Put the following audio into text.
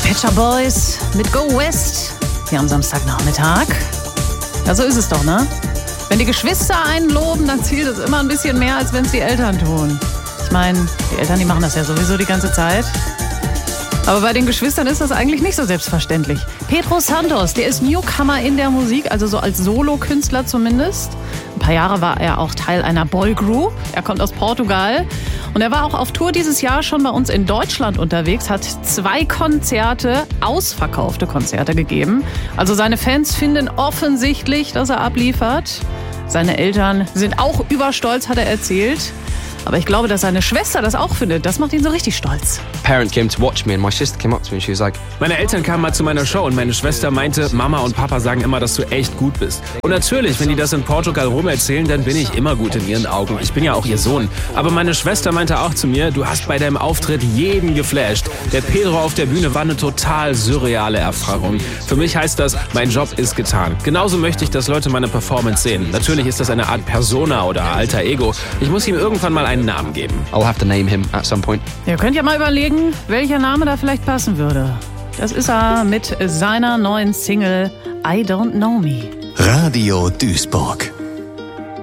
Pet Shop Boys mit Go West hier am Samstagnachmittag. Ja, so ist es doch, ne? Wenn die Geschwister einen loben, dann zählt es immer ein bisschen mehr, als wenn es die Eltern tun. Ich meine, die Eltern, die machen das ja sowieso die ganze Zeit. Aber bei den Geschwistern ist das eigentlich nicht so selbstverständlich. Pedro Santos, der ist Newcomer in der Musik, also so als Solokünstler zumindest. Ein paar Jahre war er auch Teil einer Boygroup. Er kommt aus Portugal. Und er war auch auf Tour dieses Jahr schon bei uns in Deutschland unterwegs, hat 2 Konzerte, ausverkaufte Konzerte gegeben. Also seine Fans finden offensichtlich, dass er abliefert. Seine Eltern sind auch überstolz, hat er erzählt. Aber ich glaube, dass seine Schwester das auch findet. Das macht ihn so richtig stolz. Parents came to watch me and my sister came up to me and she was like, meine Eltern kamen mal zu meiner Show und meine Schwester meinte, Mama und Papa sagen immer, dass du echt gut bist. Und natürlich, wenn die das in Portugal rumerzählen, dann bin ich immer gut in ihren Augen. Ich bin ja auch ihr Sohn. Aber meine Schwester meinte auch zu mir, du hast bei deinem Auftritt jeden geflasht. Der Pedro auf der Bühne war eine total surreale Erfahrung. Für mich heißt das, mein Job ist getan. Genauso möchte ich, dass Leute meine Performance sehen. Natürlich ist das eine Art Persona oder alter Ego. Ich muss ihm irgendwann mal einen Namen geben. I'll have to name him at some point. Ihr könnt ja mal überlegen, welcher Name da vielleicht passen würde. Das ist er mit seiner neuen Single I Don't Know Me. Radio Duisburg.